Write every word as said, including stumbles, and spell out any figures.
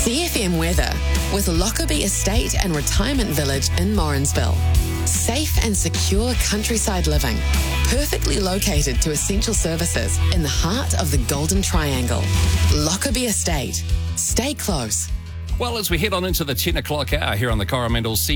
C F M weather with Lockerbie Estate and Retirement Village in Morrinsville. Safe and secure countryside living, perfectly located to essential services in the heart of the Golden Triangle. Lockerbie Estate. Stay close. Well, as we head on into the ten o'clock hour here on the Coromandel C